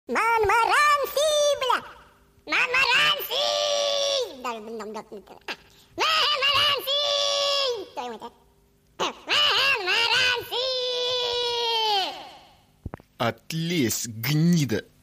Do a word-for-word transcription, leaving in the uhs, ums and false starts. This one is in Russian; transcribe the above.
Монмаранси, бля! Монмаранси! Монмаранси! Твою мать, а? Монмаранси! Отлезь, гнида!